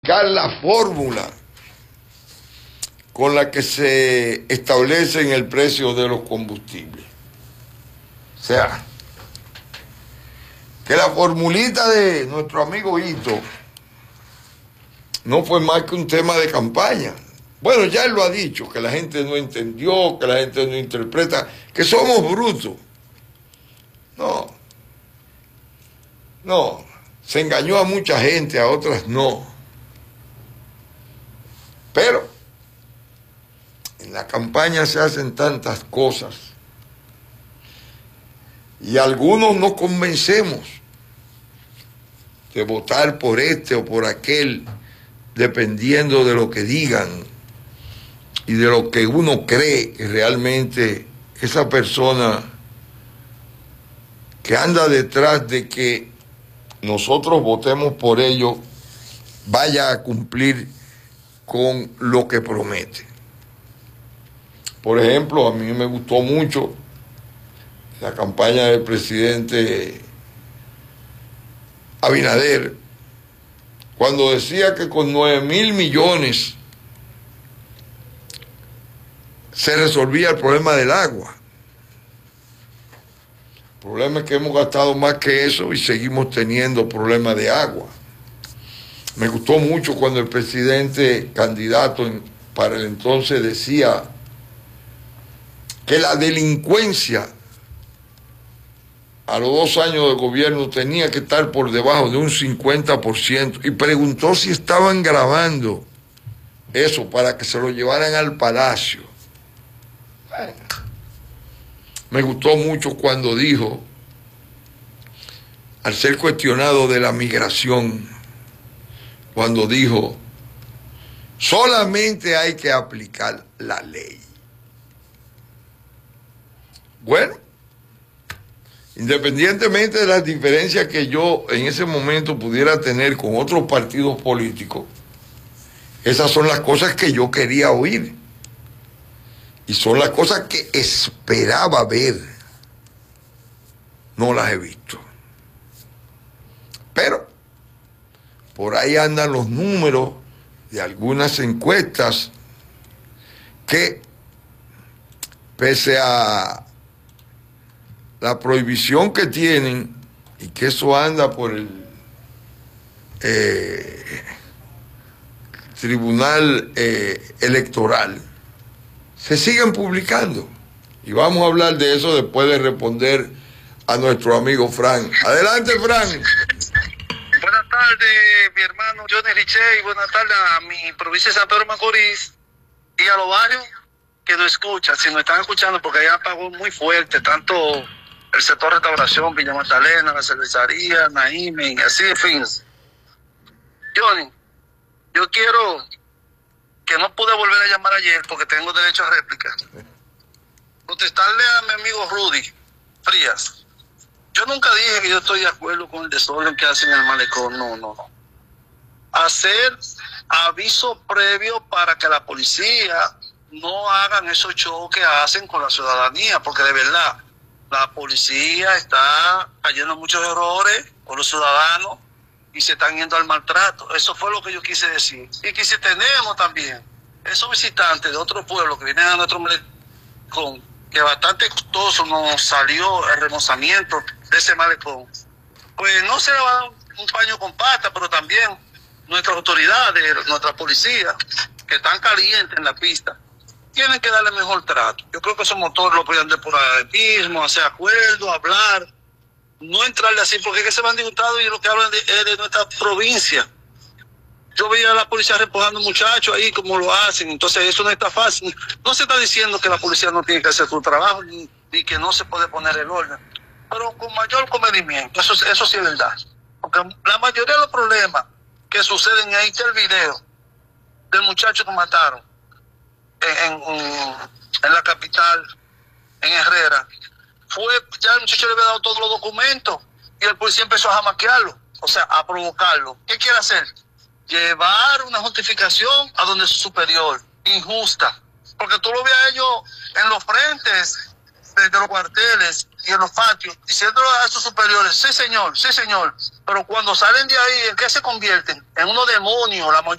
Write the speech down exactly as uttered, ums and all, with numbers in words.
aplicar la fórmula con la que se establece el precio de los combustibles. O sea, que la formulita de nuestro amigo Hito no fue más que un tema de campaña. Bueno, ya él lo ha dicho, que la gente no entendió, que la gente no interpreta, que somos brutos. No, no, se engañó a mucha gente, a otras no. Pero en la campaña se hacen tantas cosas y algunos nos convencemos de votar por este o por aquel, dependiendo de lo que digan y de lo que uno cree que realmente esa persona que anda detrás de que nosotros votemos por ello vaya a cumplir con lo que promete. Por ejemplo, a mí me gustó mucho la campaña del presidente Abinader, cuando decía que con nueve mil millones se resolvía el problema del agua. El problema es que hemos gastado más que eso y seguimos teniendo problemas de agua. Me gustó mucho cuando el presidente candidato en, para el entonces decía que la delincuencia a los dos años de gobierno tenía que estar por debajo de un cincuenta por ciento y preguntó si estaban grabando eso para que se lo llevaran al palacio. Bueno, me gustó mucho cuando dijo, al ser cuestionado de la migración, cuando dijo, solamente hay que aplicar la ley. Bueno, independientemente de las diferencias que yo en ese momento pudiera tener con otros partidos políticos, esas son las cosas que yo quería oír. Y son las cosas que esperaba ver. No las he visto. Pero por ahí andan los números de algunas encuestas que, pese a la prohibición que tienen, y que eso anda por el eh, Tribunal eh, Electoral, se siguen publicando. Y vamos a hablar de eso después de responder a nuestro amigo Frank. Adelante, Frank. Buenas tardes, mi hermano Johnny Richey. Buenas tardes a mi provincia de San Pedro de Macorís y a los barrios que nos escuchan, si nos están escuchando, porque allá apagó muy fuerte, tanto el sector restauración, Villa Magdalena, la cervecería, Naime, así de fin. Johnny, yo quiero, que no pude volver a llamar ayer porque tengo derecho a réplica, contestarle a mi amigo Rudy Frías. Yo nunca dije que yo estoy de acuerdo con el desorden que hacen en el malecón, no, no, no. Hacer aviso previo para que la policía no hagan esos shows que hacen con la ciudadanía, porque de verdad, la policía está cayendo muchos errores con los ciudadanos y se están yendo al maltrato. Eso fue lo que yo quise decir. Y que si tenemos también esos visitantes de otros pueblos que vienen a nuestro malecón, que bastante costoso nos salió el remozamiento de ese malecón, pues no se le va a dar un paño con pata, pero también nuestras autoridades, nuestra policía, que están calientes en la pista, tienen que darle mejor trato. Yo creo que esos motores lo podían por atletismo, hacer acuerdos, hablar, no entrarle así, porque es que se van disgutados y lo que hablan de, es de nuestra provincia. Yo veía a la policía repojando muchachos ahí como lo hacen, entonces eso no está fácil. No se está diciendo que la policía no tiene que hacer su trabajo, ni, ni que no se puede poner el orden, pero con mayor comedimiento, eso, eso sí es verdad. Porque la mayoría de los problemas que suceden, ahí está el video del muchacho que mataron en, en, en la capital, en Herrera, fue, ya el muchacho le había dado todos los documentos y el policía empezó a jamaquearlo, o sea, a provocarlo. ¿Qué quiere hacer? Llevar una justificación a donde es superior, injusta, porque tú lo ves a ellos en los frentes de, de los cuarteles y en los patios, diciéndole a sus superiores, sí señor, sí señor, pero cuando salen de ahí, ¿en qué se convierten? En unos demonios, la